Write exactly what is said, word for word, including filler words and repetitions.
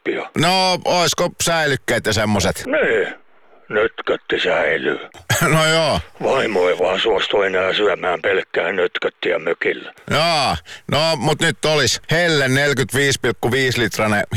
kauppio. No, oisko säilykkeet ja semmoset? Niin, nötkötti säilyy. No joo. Vaimo ei vaan suostu enää syömään pelkkää nötköttiä mökillä. Joo, no mut nyt olis Helle neljäkymmentäviisi pilkku viisi litranen